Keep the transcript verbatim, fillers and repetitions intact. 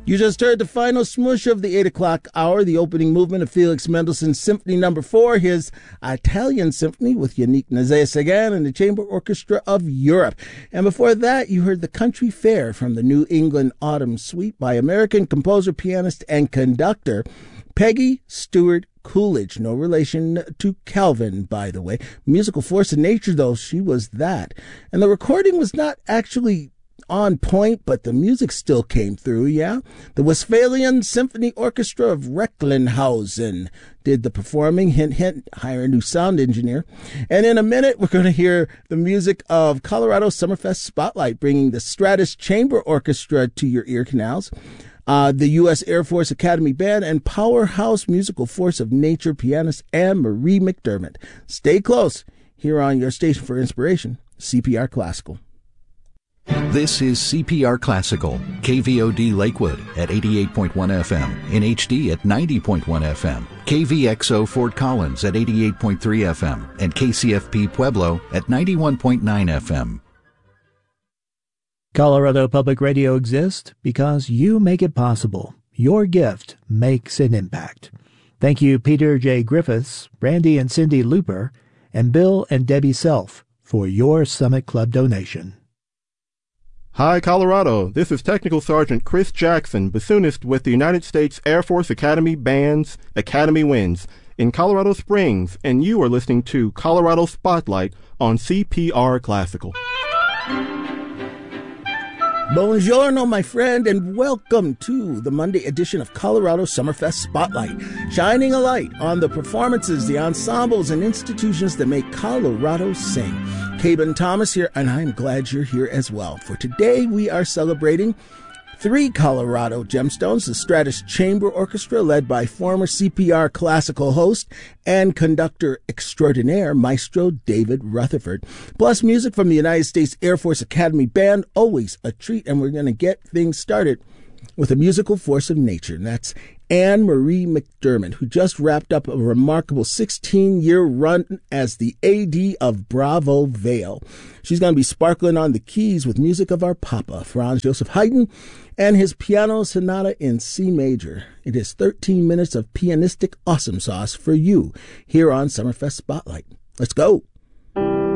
You just heard the final smush of the eight o'clock hour, the opening movement of Felix Mendelssohn's Symphony Number Four, his Italian Symphony with Yannick Nézet-Séguin and the Chamber Orchestra of Europe. And before that, you heard the Country Fair from the New England Autumn Suite by American composer, pianist, and conductor Peggy Stewart Coolidge. No relation to Calvin, by the way. Musical force of nature, though, she was that. And the recording was not actually on point, but the music still came through, yeah? The Westphalian Symphony Orchestra of Recklinghausen did the performing. Hint, hint, hire a new sound engineer. And in a minute, we're going to hear the music of Colorado Summerfest Spotlight, bringing the Stratus Chamber Orchestra to your ear canals. Uh, the U S Air Force Academy Band, and powerhouse musical force of nature pianist Anne-Marie McDermott. Stay close here on your station for inspiration, C P R Classical. This is C P R Classical, K V O D Lakewood at eighty-eight point one F M, in H D at ninety point one F M, K V X O Fort Collins at eighty-eight point three F M, and K C F P Pueblo at ninety-one point nine F M. Colorado Public Radio exists because you make it possible. Your gift makes an impact. Thank you, Peter J. Griffiths, Randy and Cindy Looper, and Bill and Debbie Self for your Summit Club donation. Hi, Colorado. This is Technical Sergeant Chris Jackson, bassoonist with the United States Air Force Academy Band's Academy Winds in Colorado Springs, and you are listening to Colorado Spotlight on C P R Classical. Buongiorno, my friend, and welcome to the Monday edition of Colorado Summerfest Spotlight, shining a light on the performances, the ensembles, and institutions that make Colorado sing. Caben Thomas here, and I'm glad you're here as well. For today, we are celebrating three Colorado gemstones: the Stratus Chamber Orchestra, led by former C P R Classical host and conductor extraordinaire Maestro David Rutherford, plus music from the United States Air Force Academy Band, always a treat. And we're going to get things started with a musical force of nature, and that's Anne-Marie McDermott, who just wrapped up a remarkable sixteen-year run as the A D of Bravo Vale. She's going to be sparkling on the keys with music of our Papa, Franz Joseph Haydn, and his piano sonata in C major. It is thirteen minutes of pianistic awesome sauce for you here on Summerfest Spotlight. Let's go.